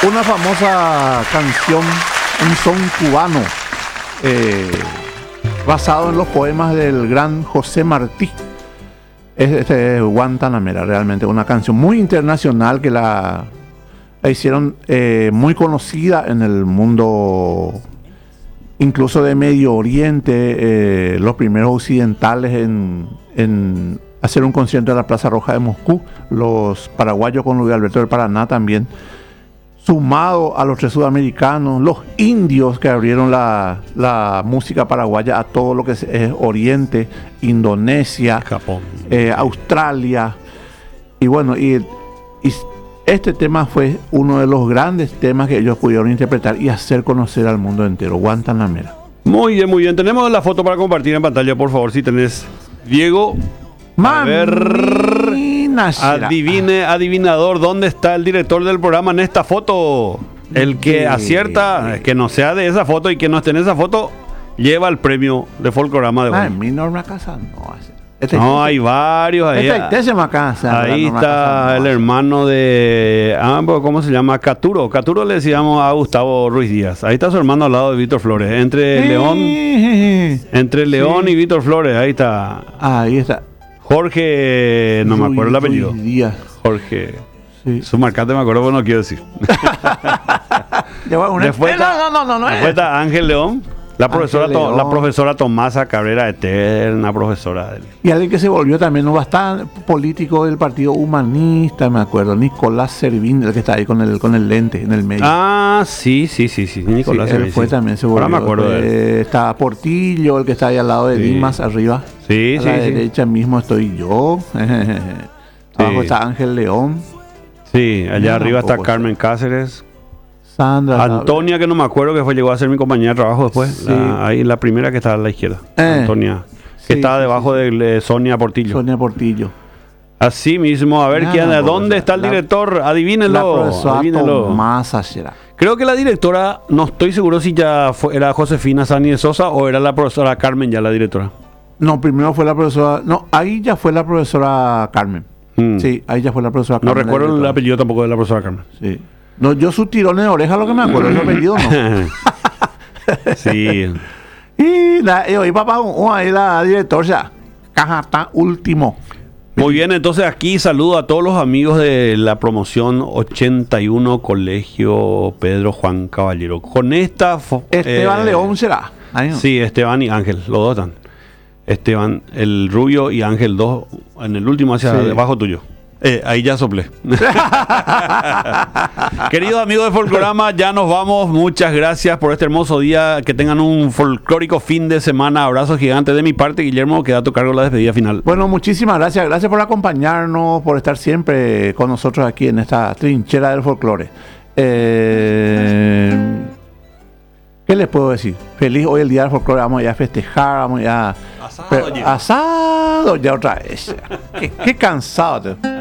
Una famosa canción, un son cubano, basado en los poemas del gran José Martí. Este es Guantanamera, realmente una canción muy internacional que la hicieron muy conocida en el mundo, incluso de Medio Oriente, los primeros occidentales en hacer un concierto en la Plaza Roja de Moscú, los paraguayos con Luis Alberto del Paraná también, sumado a los tres sudamericanos, los indios que abrieron la música paraguaya a todo lo que es Oriente, Indonesia, Japón, Australia. Y bueno, y este tema fue uno de los grandes temas que ellos pudieron interpretar y hacer conocer al mundo entero, Guantanamera. Muy bien, muy bien. Tenemos la foto para compartir en pantalla, por favor, si tenés. Diego, a ver, adivinador, ¿dónde está el director del programa en esta foto? El que acierta, que no sea de esa foto y que no esté en esa foto, lleva el premio de Folclorama de hoy. Mi Norma Casa no, hay varios ahí. Ahí está el hermano de ¿cómo se llama? Caturo. Caturo le decíamos a Gustavo Ruiz Díaz. Ahí está su hermano al lado de Víctor Flores. Entre León y Víctor Flores. Ahí está. Ahí está. Jorge, no me acuerdo el apellido. Díaz. Jorge. Sí. Su marcante me acuerdo, pero no quiero decir. Después está Ángel León. La profesora Tomasa Cabrera, eterna profesora de él. Y alguien que se volvió también bastante político del Partido Humanista, me acuerdo, Nicolás Servín, el que está ahí con el lente en el medio. Ah, sí, Nicolás Servín. Él fue también, se volvió. Ahora me acuerdo de él. Está Portillo, el que está ahí al lado de Dimas, arriba. Sí, a la derecha mismo estoy yo. Abajo está Ángel León. Sí, allá arriba está Carmen Cáceres. Sandra, Antonia, que no me acuerdo que llegó a ser mi compañera de trabajo después. Sí. Ahí la primera que está a la izquierda. Antonia. Que está debajo de Sonia Portillo. Sonia Portillo. Así mismo, a ver ¿dónde está el director? Adivínenlo. Creo que la directora, no estoy seguro si ya era Josefina Sani de Sosa o era la profesora Carmen ya la directora. No, primero fue la profesora. No, ahí ya fue la profesora Carmen. Sí, ahí ya fue la profesora Carmen. No recuerdo el apellido tampoco de la profesora Carmen. Sí. No, yo sus tirones de oreja lo que me acuerdo, el apellido no. Sí. Y papá, ahí la directora, caja está último. Muy bien, entonces aquí saludo a todos los amigos de la promoción 81 Colegio Pedro Juan Caballero. Con esta... Esteban León será. Ahí no. Sí, Esteban y Ángel, los dos están. Esteban, el rubio y Ángel, dos en el último hacia debajo tuyo. Ahí ya soplé. Queridos amigos de Folclorama, ya nos vamos. Muchas gracias por este hermoso día. Que tengan un folclórico fin de semana. Abrazos gigantes de mi parte. Guillermo, queda a tu cargo la despedida final. Bueno, muchísimas gracias. Gracias por acompañarnos, por estar siempre con nosotros aquí en esta trinchera del folclore. ¿Qué les puedo decir? Feliz hoy el día del folclore. Vamos ya a festejar, vamos ya... Asado ya otra vez. Qué cansado.